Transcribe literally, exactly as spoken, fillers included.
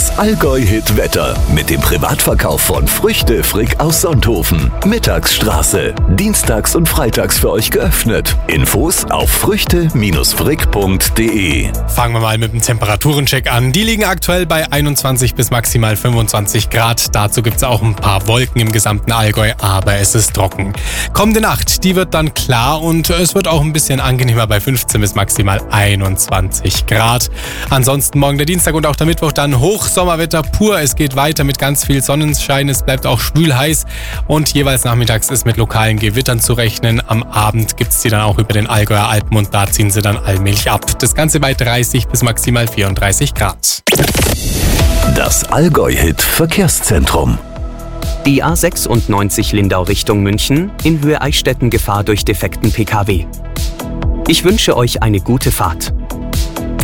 Das Allgäu-Hit-Wetter mit dem Privatverkauf von Früchte Frick aus Sonthofen. Mittagsstraße. Dienstags und freitags für euch geöffnet. Infos auf früchte Frick punkt de. Fangen wir mal mit dem Temperaturencheck an. Die liegen aktuell bei einundzwanzig bis maximal fünfundzwanzig Grad. Dazu gibt es auch ein paar Wolken im gesamten Allgäu, aber es ist trocken. Kommende Nacht, die wird dann klar und es wird auch ein bisschen angenehmer bei fünfzehn bis maximal einundzwanzig Grad. Ansonsten morgen der Dienstag und auch der Mittwoch dann Hochsommerwetter pur. Es geht weiter mit ganz viel Sonnenschein. Es bleibt auch schwül heiß und jeweils nachmittags ist mit lokalen Gewittern zu rechnen. Am Abend gibt es die dann auch über den Allgäuer Alpen und da ziehen sie dann allmählich ab. Das Ganze bei dreißig bis maximal vierunddreißig Grad. Das Allgäu-Hit Verkehrszentrum. Die A sechsundneunzig Lindau Richtung München, in Höhe Eichstätten Gefahr durch defekten P K W. Ich wünsche euch eine gute Fahrt.